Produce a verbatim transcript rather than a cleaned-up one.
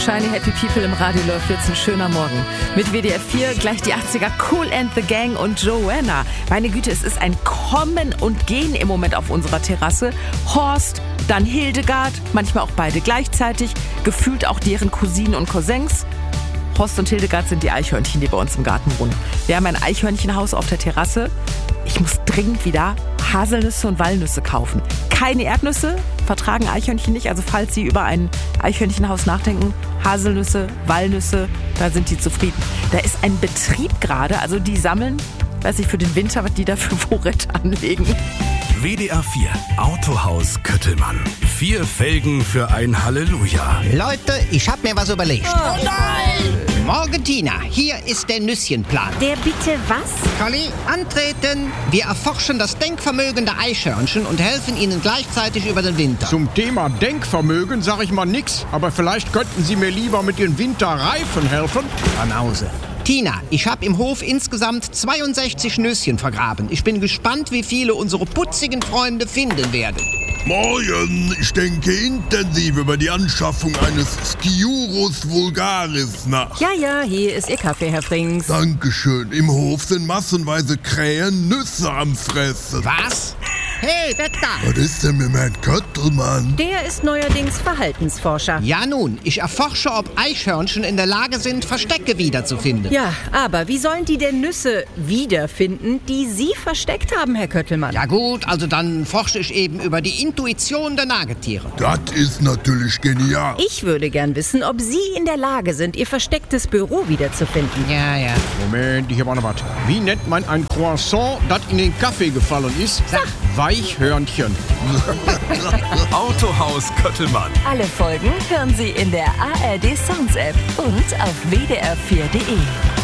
Shiny Happy People im Radio läuft jetzt ein schöner Morgen. Mit W D R vier gleich die achtziger Kool and the Gang und Joanna. Meine Güte, es ist ein Kommen und Gehen im Moment auf unserer Terrasse. Horst, dann Hildegard, manchmal auch beide gleichzeitig. Gefühlt auch deren Cousinen und Cousins. Horst und Hildegard sind die Eichhörnchen, die bei uns im Garten wohnen. Wir haben ein Eichhörnchenhaus auf der Terrasse. Ich muss dringend wieder Haselnüsse und Walnüsse kaufen. Keine Erdnüsse, vertragen Eichhörnchen nicht. Also falls Sie über ein Eichhörnchenhaus nachdenken, Haselnüsse, Walnüsse, da sind die zufrieden. Da ist ein Betrieb gerade, also die sammeln, weiß ich, für den Winter, was die da für Vorräte anlegen. W D R vier Autohaus Köttelmann. Vier Felgen für ein Halleluja. Leute, ich hab mir was überlegt. Oh nein! Morgen, Tina, hier ist der Nüsschenplan. Der bitte was? Colli, antreten. Wir erforschen das Denkvermögen der Eichhörnchen und helfen ihnen gleichzeitig über den Winter. Zum Thema Denkvermögen sage ich mal nix, aber vielleicht könnten Sie mir lieber mit den Winterreifen helfen. Banause. Tina, ich habe im Hof insgesamt zweiundsechzig Nüsschen vergraben. Ich bin gespannt, wie viele unsere putzigen Freunde finden werden. Morgen, ich denke intensiv über die Anschaffung eines Sciurus vulgaris nach. Ja, ja, hier ist Ihr Kaffee, Herr Frings. Dankeschön. Im Hof sind massenweise Krähen Nüsse am Fressen. Was? Hey, Wetter! Was ist denn mit Herrn Köttelmann? Der ist neuerdings Verhaltensforscher. Ja nun, ich erforsche, ob Eichhörnchen in der Lage sind, Verstecke wiederzufinden. Ja, aber wie sollen die denn Nüsse wiederfinden, die Sie versteckt haben, Herr Köttelmann? Ja gut, also dann forsche ich eben über die Intuition der Nagetiere. Das ist natürlich genial. Ich würde gern wissen, ob Sie in der Lage sind, Ihr verstecktes Büro wiederzufinden. Ja, ja. Moment, ich habe auch noch was. Wie nennt man ein Croissant, das in den Kaffee gefallen ist? Sag. Weichhörnchen. Autohaus Köttelmann. Alle Folgen hören Sie in der A R D Sounds App und auf W D R vier Punkt de.